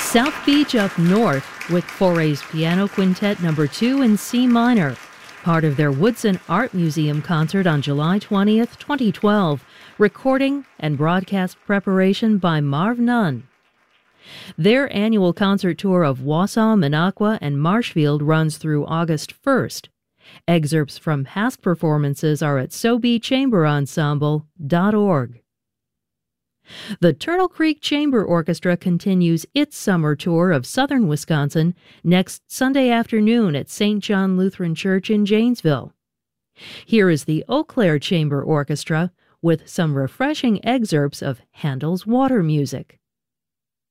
South Beach up north with Foray's Piano Quintet No. 2 in C minor, part of their Woodson Art Museum concert on July 20th, 2012, recording and broadcast preparation by Marv Nunn. Their annual concert tour of Wausau, Minocqua, and Marshfield runs through August 1st. Excerpts from past performances are at SoBeChamberensemble.org. The Turtle Creek Chamber Orchestra continues its summer tour of southern Wisconsin next Sunday afternoon at St. John Lutheran Church in Janesville. Here is the Eau Claire Chamber Orchestra with some refreshing excerpts of Handel's water music.